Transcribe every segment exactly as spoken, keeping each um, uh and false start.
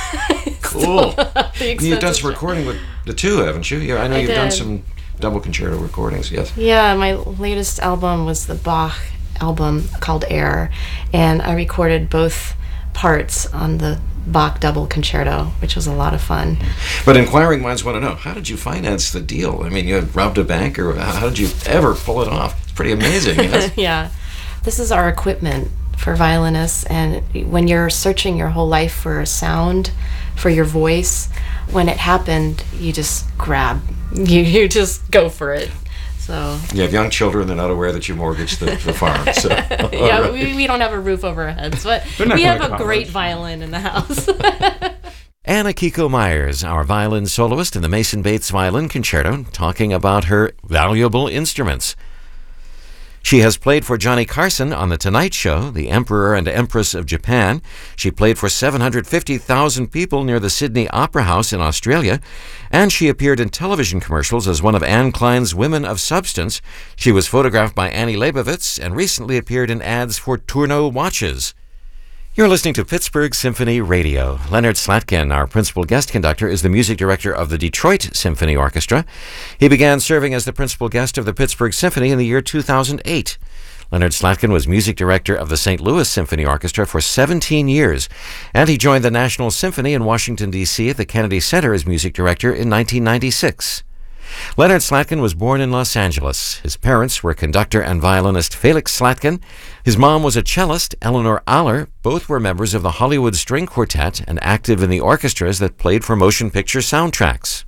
Cool. You've done some recording with the two, haven't you? Yeah, I know I you've did. done some double concerto recordings, yes. Yeah, my latest album was the Bach album called Air, and I recorded both parts on the Bach double concerto, which was a lot of fun. But inquiring minds want to know, how did you finance the deal? I mean, you had robbed a bank, or how did you ever pull it off? It's pretty amazing, yes? Yeah. This is our equipment for violinists, and when you're searching your whole life for a sound, for your voice, when it happened, you just grab, you, you just go for it. So you have young children, they're not aware that you mortgaged the, the farm. So. Yeah, Right. we, we don't have a roof over our heads, but we have a great violin in the house. Anna Kiko Myers, our violin soloist in the Mason Bates Violin Concerto, talking about her valuable instruments. She has played for Johnny Carson on The Tonight Show, the Emperor and Empress of Japan. She played for seven hundred fifty thousand people near the Sydney Opera House in Australia, and she appeared in television commercials as one of Anne Klein's Women of Substance. She was photographed by Annie Leibovitz and recently appeared in ads for Tourneau watches. You're listening to Pittsburgh Symphony Radio. Leonard Slatkin, our principal guest conductor, is the music director of the Detroit Symphony Orchestra. He began serving as the principal guest of the Pittsburgh Symphony in the year two thousand eight. Leonard Slatkin was music director of the Saint Louis Symphony Orchestra for seventeen years, and he joined the National Symphony in Washington, D C at the Kennedy Center as music director in nineteen ninety-six. Leonard Slatkin was born in Los Angeles. His parents were conductor and violinist Felix Slatkin. His mom was a cellist, Eleanor Aller. Both were members of the Hollywood String Quartet and active in the orchestras that played for motion picture soundtracks.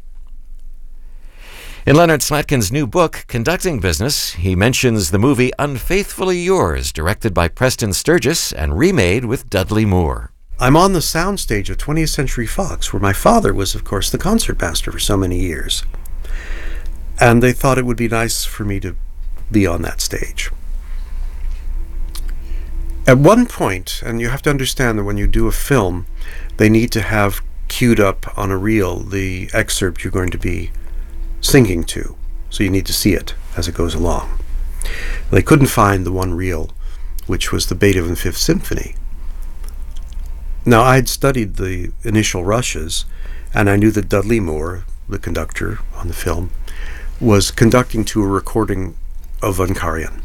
In Leonard Slatkin's new book, Conducting Business, he mentions the movie Unfaithfully Yours, directed by Preston Sturgis and remade with Dudley Moore. I'm on the soundstage of twentieth Century Fox, where my father was, of course, the concertmaster for so many years. And they thought it would be nice for me to be on that stage. At one point, and you have to understand that when you do a film, they need to have queued up on a reel the excerpt you're going to be singing to. So you need to see it as it goes along. They couldn't find the one reel, which was the Beethoven Fifth Symphony. Now, I'd studied the initial rushes, and I knew that Dudley Moore, the conductor on the film, was conducting to a recording of Von Karajan.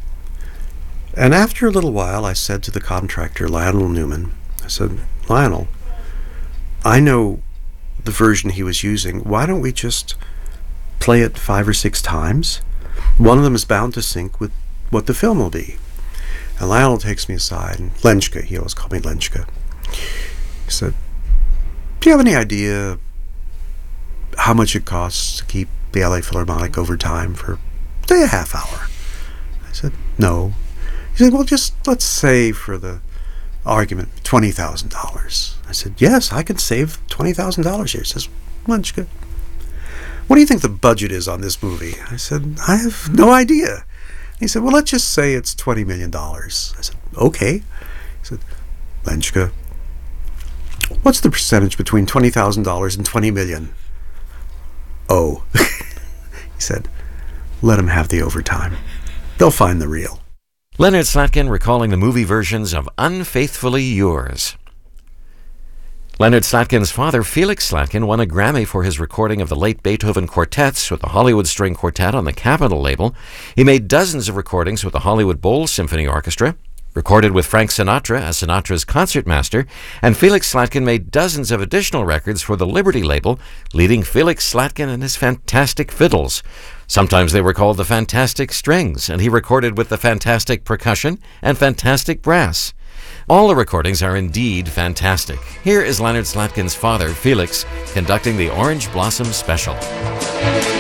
And after a little while, I said to the contractor, Lionel Newman, I said, Lionel, I know the version he was using. Why don't we just play it five or six times? One of them is bound to sync with what the film will be. And Lionel takes me aside, and Lenschke, he always called me Lenschke. He said, do you have any idea how much it costs to keep the L A Philharmonic over time for, say, a half hour? I said, no. He said, well, just let's say for the argument, twenty thousand dollars. I said, yes, I can save twenty thousand dollars here. He says, Lenschke, what do you think the budget is on this movie? I said, I have no idea. He said, well, let's just say it's twenty million dollars. I said, okay. He said, Lenschke, what's the percentage between twenty thousand dollars and twenty million dollars? Oh. He said, let them have the overtime. They'll find the reel. Leonard Slatkin recalling the movie versions of Unfaithfully Yours. Leonard Slatkin's father, Felix Slatkin, won a Grammy for his recording of the late Beethoven quartets with the Hollywood String Quartet on the Capitol label. He made dozens of recordings with the Hollywood Bowl Symphony Orchestra, recorded with Frank Sinatra as Sinatra's concertmaster, and Felix Slatkin made dozens of additional records for the Liberty label, leading Felix Slatkin and his fantastic fiddles. Sometimes they were called the Fantastic Strings, and he recorded with the Fantastic Percussion and Fantastic Brass. All the recordings are indeed fantastic. Here is Leonard Slatkin's father, Felix, conducting the Orange Blossom Special.